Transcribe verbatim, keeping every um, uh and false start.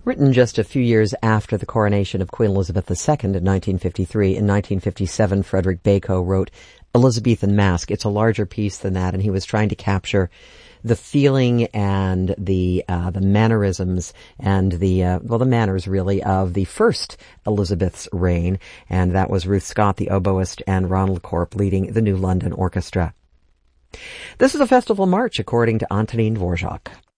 Written just a few years after the coronation of Queen Elizabeth the Second in nineteen fifty-three. In nineteen fifty-seven, Frederick Bacon wrote Elizabethan Masque. It's a larger piece than that, and he was trying to capture the feeling and the uh, the mannerisms and the uh, well the manners really of the first Elizabeth's reign, and that was Ruth Scott, the oboist, and Ronald Corp leading the New London Orchestra. This is a festival march, according to Antonin Dvorak.